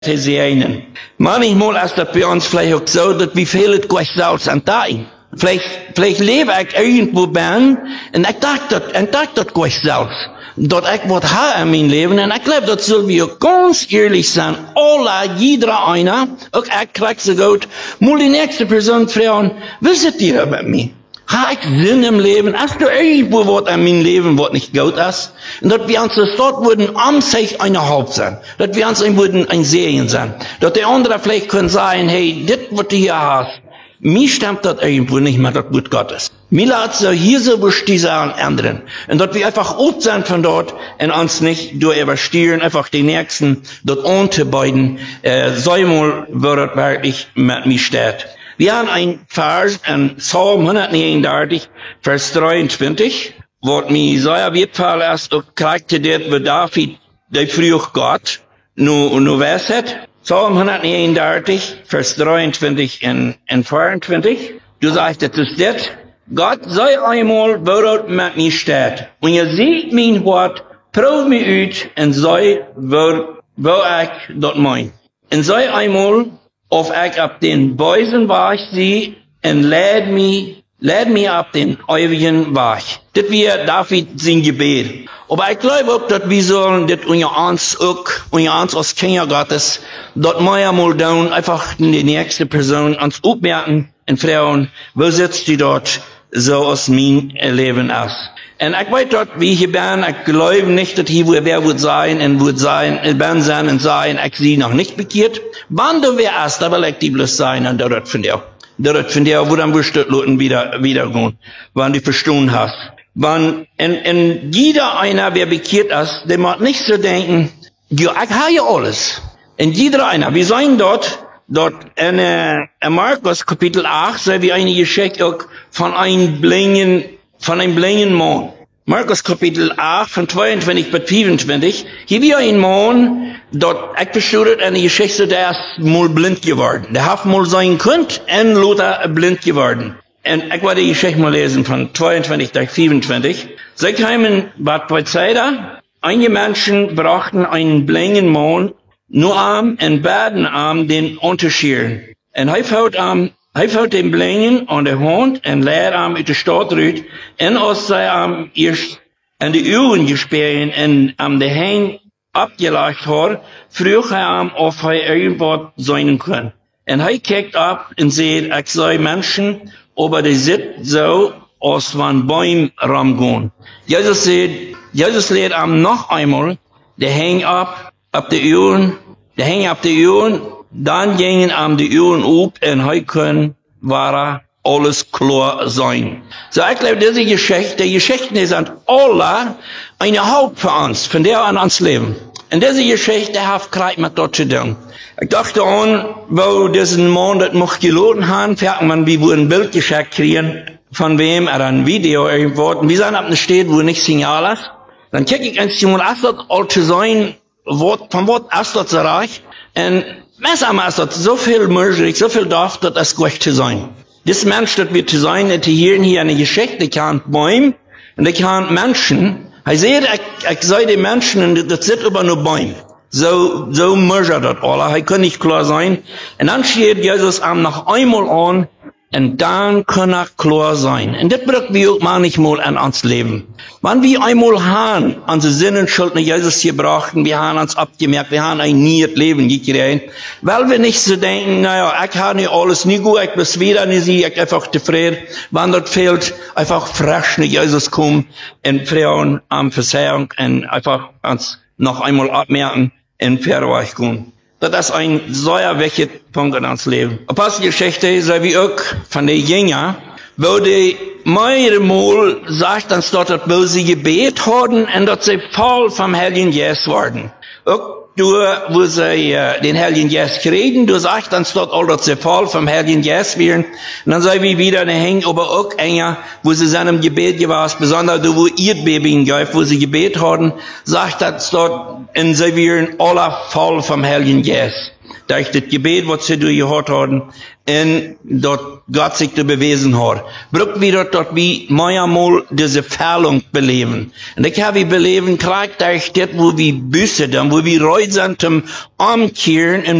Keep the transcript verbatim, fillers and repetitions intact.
zu sehen. Manchmal ist das bei uns vielleicht auch so, dass wir viel Gott selbst entdecken. Vielleicht, vielleicht lebe ich irgendwo bin, und ich dachte, das, ich dachte, das Gott selbst. Dat ich wat habe in mijn leven, en ik glaube, dat zullen we ook ganz ehrlich sein. Alle, jeder einer, auch ich krieg so gut, muss die nächste Person fragen, was ist dir mit mir? Habe ich Sinn im Leben? Hast du irgendwo was in meinem Leben, was nicht gut ist? Und dass wir uns dort würden am sich eine Haupt sein. Dass wir uns würden ein Segen sein. Dass der andere vielleicht können sagen, hey, das, was du hier hast, mir stimmt das irgendwo nicht mehr, das Wort Gottes. Mir lässt so hier so bestehen an anderen. Und dass wir einfach gut sind von dort und uns nicht durch überstehen, einfach die Nächsten dort unterbeiden, äh, so mal wird wirklich mit mir steht. Wir haben ein Vers in Psalm hundertneununddreißig, Vers dreiundzwanzig, wo mir sehr wertvoll ist, und kriegte das, wo David, der früher Gott, nur, nur was hat. Psalm hundertneununddreißig, Vers dreiundzwanzig und, und vierundzwanzig. Du sagst, das ist das. Gott sei einmal, wo dort mit mir steht. Und ihr seht mein Wort, probt mir aus, und sei, wo, wo ich dort mein. Und sei einmal, auf ich ab den Bösen Weg sehe, und lädt mich, lädt mich ab den ewigen Weg. Das wäre David sein Gebet. Aber ich glaube auch, dass wir sollen, dass unser uns auch, unser uns als Kinder Gottes, dort mehr mal tun, einfach die nächste Person uns aufmerken und fragen, wo sitzt die dort, so aus mein Leben aus. Und ich weiß dort, wie ich hier bin, ich glaube nicht, dass hier, wo wer wird sein, und wird sein, bin sein und sein, ich sie noch nicht bekehrt. Wann du wer erst, da will ich die bloß sein, und dort von dir. Dort von dir, wo dann wirst du Leuten wieder, wieder gehen, wann du verstanden hast. Wann, in, in jeder einer, wer bekehrt ist, der muss nicht so denken, ja, ich habe ja alles. In jeder einer, wir sagen dort, dort in, äh, in Markus Kapitel acht, so wie eine Geschichte auch von einem blinden, von einem blinden Mann. Markus Kapitel acht, von zweiundzwanzig bis fünfundzwanzig. Hier wie ein Mann, dort, ich beschuldigt eine Geschichte, der ist mal blind geworden. Der hat mal sein Kind und Luther blind geworden. Und ich werde die Geschichte mal lesen von zweiundzwanzig bis fünfundzwanzig. Sie kamen, was bei Zeida, einige Menschen brachten einen blinden Mann, nur Arm und beiden Arm den unterschieren. Und er fällt am, er fällt den Blinden an der Hand und leert am in der Stadt rüht, und aus seinem Arm erst an die Augen gesperrt und am der Hänge abgelegt hat, früher er am, ob er irgendwas sein kann. Und er kijkt ab und sieht, ich sei Menschen, aber die sind so, als wenn Bäume ramgehen. Jesus sagt, Jesus lädt am noch einmal, der hängt ab, ab die Ohren, der hängt ab die Ohren, dann gingen am die Ohren auf, und heute können, war alles klar sein. So, ich glaube, diese Geschichte, die Geschichten sind alle eine Haupt für uns, von der an uns leben. Und diese Geschichte hat gleich mit dort zu tun. Ich dachte an, wo diesen Mann das noch geladen haben, fährt man, wie wir ein Bild geschickt kriegen, von wem er ein Video irgendwo, und wir sind ab einer Stadt, wo nicht Signal ist. Dann kicke ich ins Simon Astot, all zu sein, Wort, von Wort Astot zu reich, und Messer ist das so viel möglich, so viel darf, dass es gut zu sein. Das Mensch, das wird zu sein, dass hier hier eine Geschichte kann Bäume, und ich kann Menschen, ich sehe, ich, ich sehe die Menschen, und das sind aber nur Bäume. So, so measure das alle. Ich kann nicht klar sein. Und dann steht Jesus am noch einmal an, und dann kann er klar sein. Und das braucht wir auch manchmal an uns Leben. Wenn wir einmal haben, unsere Sinnen Schuld nach Jesus gebracht, wir haben uns abgemerkt, wir haben ein neues Leben gekriegt, weil wir nicht so denken, naja, ich habe nicht alles nie gut, ich bin wieder nicht sie, ich einfach zufrieden. Wenn das fehlt, einfach frisch nach Jesus kommen, und fragen, am Verzeihung, und einfach uns noch einmal abmerken, und Verweich gehen. Das ist ein sehr wichtiger Punkt in uns Leben. Apostelgeschichte, so wie auch von den Jüngern, wo die mehrere sagt uns dort, dass wo sie gebet haben, und dass sie voll vom Heiligen Geist werden. Auch du, wo sie äh, den Heiligen Geist kriegen, du sagst uns dort auch, dass sie voll vom Heiligen Geist werden. Und dann sei wie wieder eine Hänge, aber auch enger, wo sie seinem Gebet gewesen, besonders du, wo ihr Baby gab, wo sie gebet haben, sagt das dort, und sie werden alle voll vom Heiligen Geist. durch das Gebet, was sie durchgehört haben, und dort Gott sich da bewiesen hat. Braucht wir dort, dort wie manchmal diese Fällung beleben. Und ich habe beleben, gerade durch das, wo wir büßen, wo wir reut sind zum Umkehren,